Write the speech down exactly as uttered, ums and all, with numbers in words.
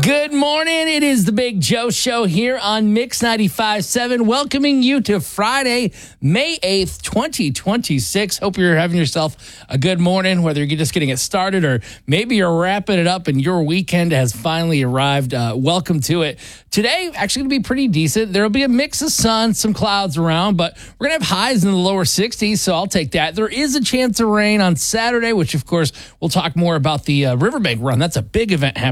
Good morning. It is the Big Joe Show here on Mix ninety-five point seven, welcoming you to Friday, May eighth, twenty twenty-six. Hope you're having yourself a good morning, whether you're just getting it started or maybe you're wrapping it up and your weekend has finally arrived. Uh, welcome to it. Today, actually going to be pretty decent. There will be a mix of sun, some clouds around, but we're going to have highs in the lower sixties, so I'll take that. There is a chance of rain on Saturday, which, of course, we'll talk more about the uh, Riverbank Run. That's a big event happening